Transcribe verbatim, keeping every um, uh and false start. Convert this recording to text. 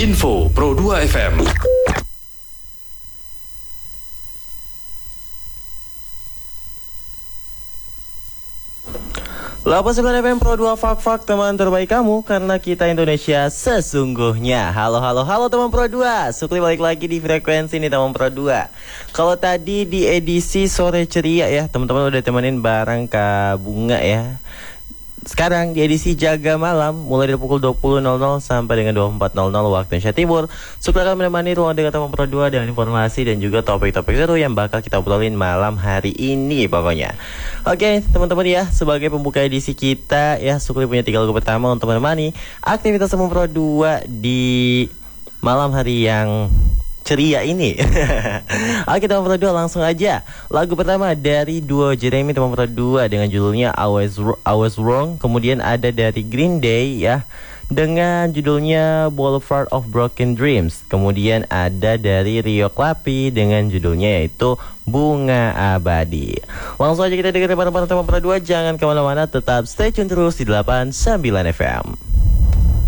Info Pro dua F M. delapan puluh sembilan F M Pro dua Fak-Fak, teman terbaik kamu, karena kita Indonesia sesungguhnya. Halo, halo, halo teman Pro dua. Sukli balik lagi di frekuensi ini teman Pro dua. Kalau tadi di edisi sore ceria ya, teman-teman udah temenin bareng Kak Bunga ya. Sekarang di edisi Jaga Malam, mulai dari pukul dua puluh nol nol sampai dengan dua puluh empat nol nol waktu Indonesia Timur. Sukli akan menemani ruang dengar teman Pro dua dengan informasi dan juga topik-topik seru yang bakal kita obrolin malam hari ini pokoknya. Oke teman-teman ya, sebagai pembuka edisi kita ya, Sukli punya tiga lagu pertama untuk menemani aktivitas teman Pro dua di malam hari yang ceria ini. Oke teman Pro dua, langsung aja. Lagu pertama dari duo Jeremy teman Pro dua dengan judulnya I Was, I Was Wrong. Kemudian ada dari Green Day ya dengan judulnya Boulevard of Broken Dreams. Kemudian ada dari Rio Klapi dengan judulnya yaitu Bunga Abadi. Langsung aja kita dengar bareng-bareng teman Pro dua. Jangan kemana-mana, tetap stay tune terus di delapan puluh sembilan F M.